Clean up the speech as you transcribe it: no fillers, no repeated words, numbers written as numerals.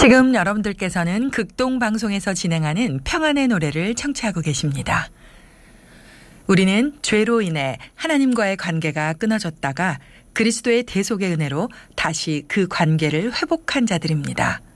지금 여러분들께서는 극동방송에서 진행하는 평안의 노래를 청취하고 계십니다. 우리는 죄로 인해 하나님과의 관계가 끊어졌다가 그리스도의 대속의 은혜로 다시 그 관계를 회복한 자들입니다.